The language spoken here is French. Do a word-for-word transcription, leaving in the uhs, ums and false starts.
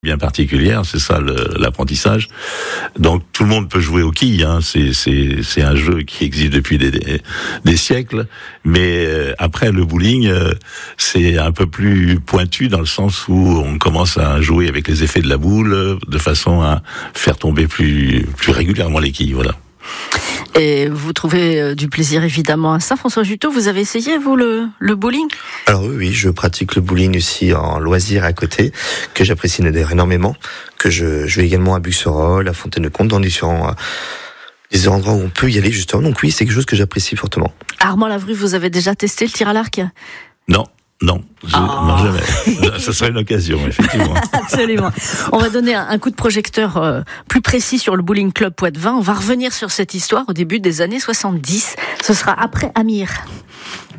bien particulière, c'est ça le, l'apprentissage. Donc tout le monde peut jouer aux quilles, hein. c'est, c'est, c'est un jeu qui existe depuis des, des, des siècles, mais euh, après le bowling, euh, c'est un peu plus pointu dans le sens où on commence à jouer avec les effets de la boule, de façon à faire tomber plus, plus régulièrement les quilles, voilà. Et vous trouvez du plaisir évidemment à ça, François Juteau. Vous avez essayé, vous, le, le bowling ? Alors oui, oui, je pratique le bowling aussi en loisir à côté, que j'apprécie d'ailleurs énormément, que je, je vais également à Buxerolles, à Fontaine-le-Comte, dans différents euh, des endroits où on peut y aller justement. Donc oui, c'est quelque chose que j'apprécie fortement. Armand Lavru, vous avez déjà testé le tir à l'arc ? Non. Non, je, oh. non, jamais. Ça serait une occasion, effectivement. Absolument. On va donner un, un coup de projecteur euh, plus précis sur le Bowling Club Poitevin. On va revenir sur cette histoire au début des années soixante-dix. Ce sera après Amir.